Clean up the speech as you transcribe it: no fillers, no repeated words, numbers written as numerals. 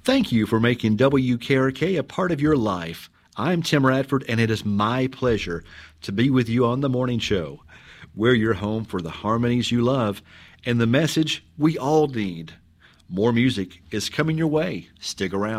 Thank you for making WKRK a part of your life. I'm Tim Radford, and it is my pleasure to be with you on the morning show. We're your home for the harmonies you love and the message we all need. More music is coming your way. Stick around.